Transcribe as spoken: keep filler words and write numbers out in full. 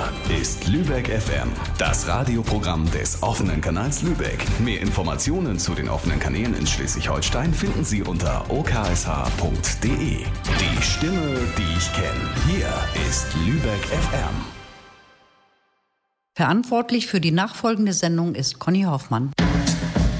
ist Lübeck F M, das Radioprogramm des offenen Kanals Lübeck. Mehr Informationen zu den offenen Kanälen in Schleswig-Holstein finden Sie unter o k s h punkt d e. Die Stimme, die ich kenne. Hier ist Lübeck F M. Verantwortlich für die nachfolgende Sendung ist Conny Hoffmann.